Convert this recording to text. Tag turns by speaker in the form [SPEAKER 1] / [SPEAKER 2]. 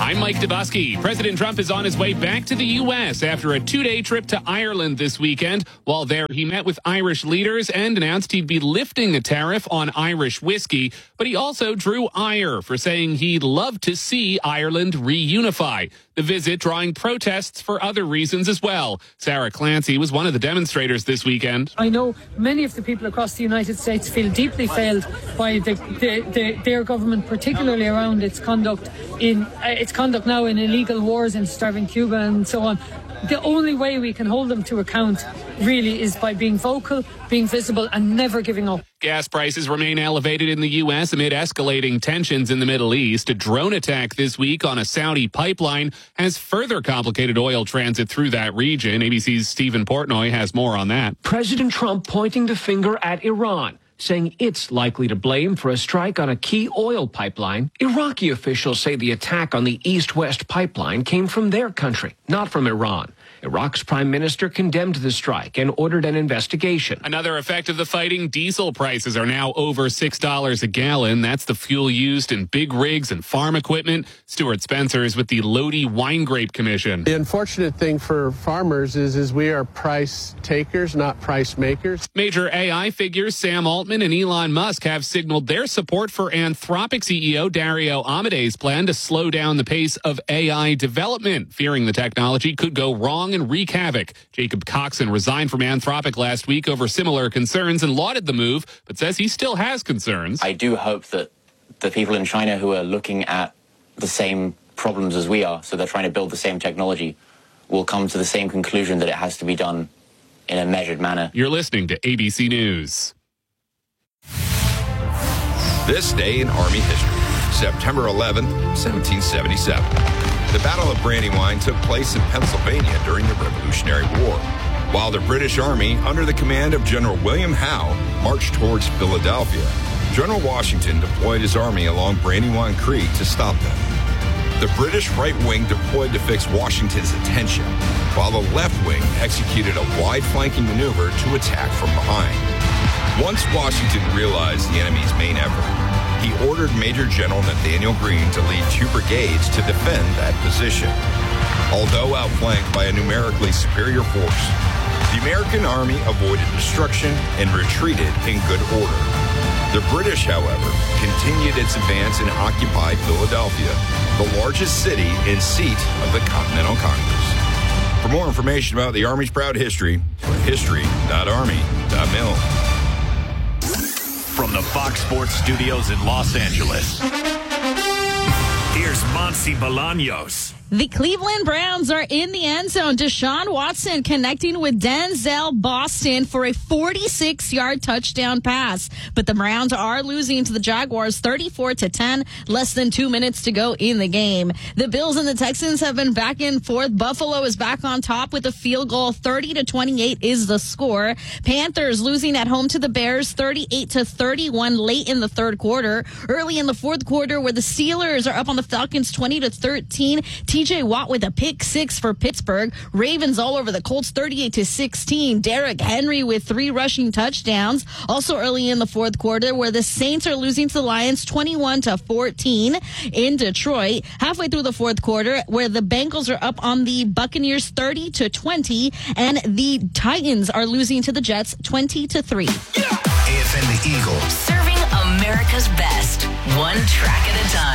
[SPEAKER 1] I'm Mike Dubusky. President Trump is on his way back to the U.S. after a 2-day trip to Ireland this weekend. While there, he met with Irish leaders and announced he'd be lifting a tariff on Irish whiskey. But he also drew ire for saying he'd love to see Ireland reunify. The visit drawing protests for other reasons as well. Sarah Clancy was one of the demonstrators this weekend.
[SPEAKER 2] I know many of the people across the United States feel deeply failed by their government, particularly around its conduct now in illegal wars in starving Cuba and so on. The only way we can hold them to account really is by being vocal, being visible, and never giving up.
[SPEAKER 1] Gas prices remain elevated in the U.S. amid escalating tensions in the Middle East. A drone attack this week on a Saudi pipeline has further complicated oil transit through that region. ABC's Stephen Portnoy has more on that.
[SPEAKER 3] President Trump pointing the finger at Iran, saying it's likely to blame for a strike on a key oil pipeline. Iraqi officials say the attack on the East-West pipeline came from their country, not from Iran. Iraq's prime minister condemned the strike and ordered an investigation.
[SPEAKER 1] Another effect of the fighting, diesel prices are now over $6 a gallon. That's the fuel used in big rigs and farm equipment. Stuart Spencer is with the Lodi Wine Grape Commission.
[SPEAKER 4] The unfortunate thing for farmers is we are price takers, not price makers.
[SPEAKER 1] Major AI figures Sam Altman and Elon Musk have signaled their support for Anthropic CEO Dario Amade's plan to slow down the pace of AI development, fearing the technology could go wrong and wreak havoc. Jacob Coxon resigned from Anthropic last week over similar concerns and lauded the move, but says he still has concerns.
[SPEAKER 5] I do hope that the people in China who are looking at the same problems as we are, so they're trying to build the same technology, will come to the same conclusion that it has to be done in a measured manner.
[SPEAKER 1] You're listening to ABC News.
[SPEAKER 6] This day in Army history, September 11th, 1777. The Battle of Brandywine took place in Pennsylvania during the Revolutionary War, while the British Army, under the command of General William Howe, marched towards Philadelphia. General Washington deployed his army along Brandywine Creek to stop them. The British right wing deployed to fix Washington's attention, while the left wing executed a wide flanking maneuver to attack from behind. Once Washington realized the enemy's main effort, he ordered Major General Nathaniel Greene to lead 2 brigades to defend that position. Although outflanked by a numerically superior force, the American army avoided destruction and retreated in good order. The British, however, continued its advance and occupied Philadelphia, the largest city and seat of the Continental Congress. For more information about the Army's proud history, go to history.army.mil.
[SPEAKER 7] From the Fox Sports Studios in Los Angeles, here's Monty Bolaños.
[SPEAKER 8] The Cleveland Browns are in the end zone. Deshaun Watson connecting with Denzel Boston for a 46-yard touchdown pass. But the Browns are losing to the Jaguars 34-10, less than 2 minutes to go in the game. The Bills and the Texans have been back and forth. Buffalo is back on top with a field goal. 30-28 is the score. Panthers losing at home to the Bears 38-31 late in the third quarter. Early in the fourth quarter, where the Steelers are up on the Falcons 20-13. TJ Watt with a pick 6 for Pittsburgh. Ravens all over the Colts 38-16. Derrick Henry with 3 rushing touchdowns. Also early in the fourth quarter, where the Saints are losing to the Lions 21-14 in Detroit. Halfway through the fourth quarter, where the Bengals are up on the Buccaneers 30-20, and the Titans are losing to the Jets 20-3.
[SPEAKER 7] AFN the Eagle.
[SPEAKER 9] Serving America's best, one track at a time.